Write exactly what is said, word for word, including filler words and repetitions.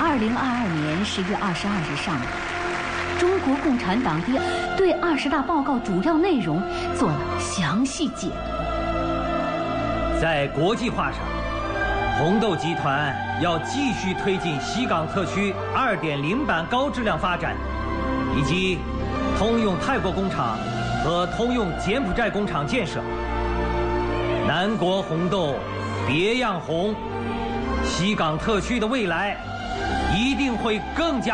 二零二二年十月二十二日上午，中国共产党第对二十大报告主要内容做了详细解读。 在国际化上，红豆集团要继续推进西港特区二点零版高质量发展，以及通用泰国工厂和通用柬埔寨工厂建设。南国红豆别样红，西港特区的未来一定会更加